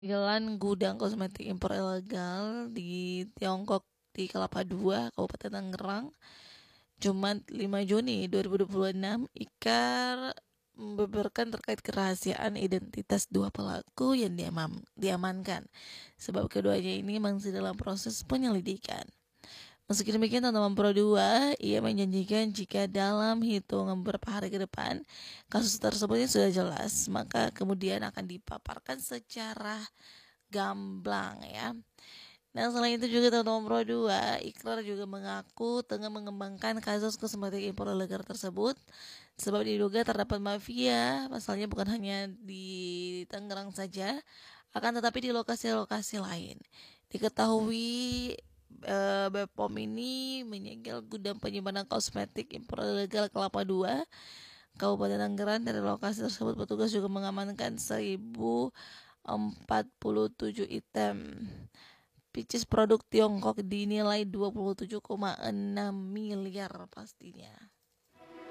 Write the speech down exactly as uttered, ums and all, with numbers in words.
Penyegelan gudang kosmetik impor ilegal di Tiongkok di Kelapa Dua, Kabupaten Tangerang, Jumat lima Juni dua ribu dua puluh enam. IKAR membeberkan terkait kerahasiaan identitas dua pelaku yang diamam, diamankan, sebab keduanya ini masih dalam proses penyelidikan. Meski demikian, teman-teman Pro dua, ia menjanjikan jika dalam hitungan beberapa hari ke depan kasus tersebutnya sudah jelas, maka kemudian akan dipaparkan secara gamblang ya. Nah, selain itu juga teman-teman Pro dua, Ikrar juga mengaku tengah mengembangkan kasus kosmetik impor ilegal tersebut sebab diduga terdapat mafia, pasalnya bukan hanya di Tangerang saja, akan tetapi di lokasi-lokasi lain. Diketahui eh, B P O M ini menyegel gudang penyimpanan kosmetik impor ilegal Kelapa Dua, Kabupaten Tangerang. Dari lokasi tersebut petugas juga mengamankan seribu empat puluh tujuh item Picis produk Tiongkok dinilai dua puluh tujuh koma enam miliar pastinya.